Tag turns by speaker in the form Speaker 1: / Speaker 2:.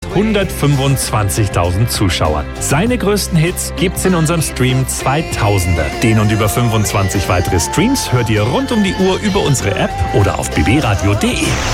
Speaker 1: 125.000 Zuschauern. Seine größten Hits gibt's in unserem Stream 2000er. Den und über 25 weitere Streams hört ihr rund um die Uhr über unsere App oder auf bbradio.de.